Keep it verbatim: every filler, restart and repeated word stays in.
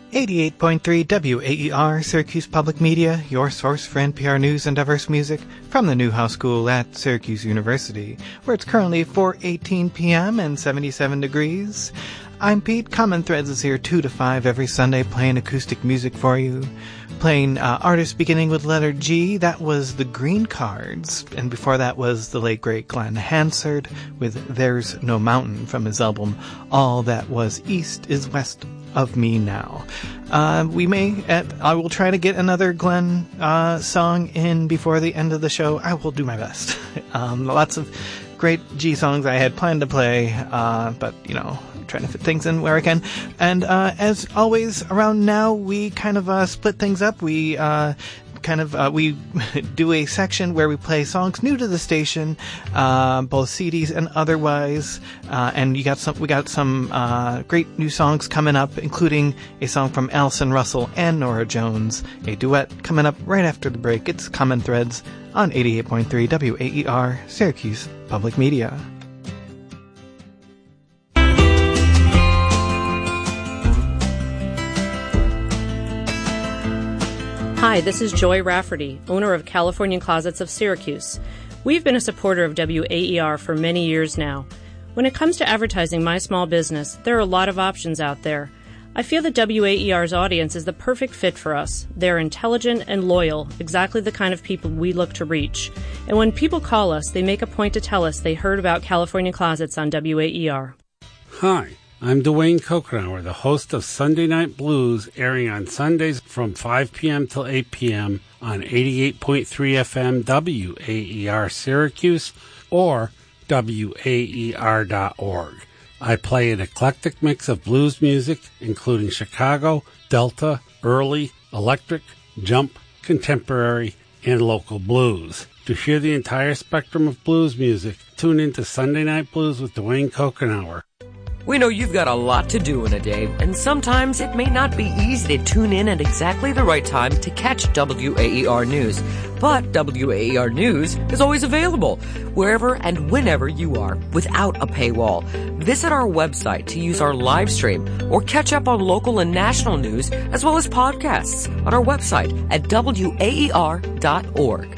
eighty-eight point three W A E R, Syracuse Public Media, your source for N P R news and diverse music from the Newhouse School at Syracuse University, where it's currently four eighteen p.m. and seventy-seven degrees. I'm Pete. Common Threads is here two to five every Sunday playing acoustic music for you. Playing uh, artists beginning with letter G, that was the Green Cards, and before that was the late great Glenn Hansard with There's No Mountain from his album All That Was East Is West of Me Now. Uh, we may, at, I will try to get another Glenn uh, song in before the end of the show. I will do my best. um, lots of great G songs I had planned to play, uh, but, you know, trying to fit things in where I can. And uh, as always, around now, we kind of uh, split things up. We uh, kind of uh, we do a section where we play songs new to the station, uh, both C Ds and otherwise. Uh, and you got some, we got some uh, great new songs coming up, including a song from Allison Russell and Norah Jones, a duet coming up right after the break. It's Common Threads on eighty-eight point three W A E R, Syracuse Public Media. Hi, this is Joy Rafferty, owner of California Closets of Syracuse. We've been a supporter of W A E R for many years now. When it comes to advertising my small business, there are a lot of options out there. I feel that W A E R's audience is the perfect fit for us. They're intelligent and loyal, exactly the kind of people we look to reach. And when people call us, they make a point to tell us they heard about California Closets on W A E R. Hi. I'm Dwayne Kokenauer, the host of Sunday Night Blues, airing on Sundays from five p.m. till eight p.m. on eighty-eight point three F M W A E R Syracuse or W A E R dot org. I play an eclectic mix of blues music, including Chicago, Delta, early, electric, jump, contemporary, and local blues. To hear the entire spectrum of blues music, tune in to Sunday Night Blues with Dwayne Kokenauer. We know you've got a lot to do in a day, and sometimes it may not be easy to tune in at exactly the right time to catch W A E R News. But W A E R News is always available, wherever and whenever you are, without a paywall. Visit our website to use our live stream, or catch up on local and national news, as well as podcasts, on our website at W A E R dot org.